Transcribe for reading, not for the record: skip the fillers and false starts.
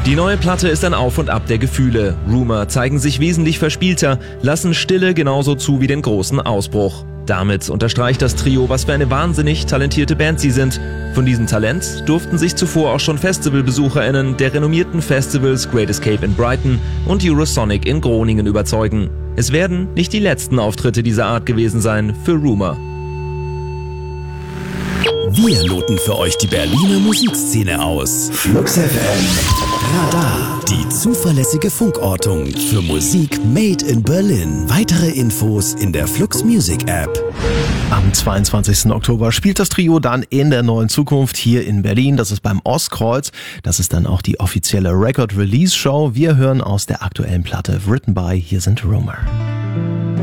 Die neue Platte ist ein Auf und Ab der Gefühle. Rumour zeigen sich wesentlich verspielter, lassen Stille genauso zu wie den großen Ausbruch. Damit unterstreicht das Trio, was für eine wahnsinnig talentierte Band sie sind. Von diesem Talent durften sich zuvor auch schon FestivalbesucherInnen der renommierten Festivals Great Escape in Brighton und Eurosonic in Groningen überzeugen. Es werden nicht die letzten Auftritte dieser Art gewesen sein für Rumour. Wir loten für euch die Berliner Musikszene aus. Flux FM Radar. Die zuverlässige Funkortung für Musik made in Berlin. Weitere Infos in der Flux Music App. Am 22. Oktober spielt das Trio dann in der Neuen Zukunft hier in Berlin. Das ist beim Ostkreuz. Das ist dann auch die offizielle Record-Release-Show. Wir hören aus der aktuellen Platte Written By. Hier sind Rumour.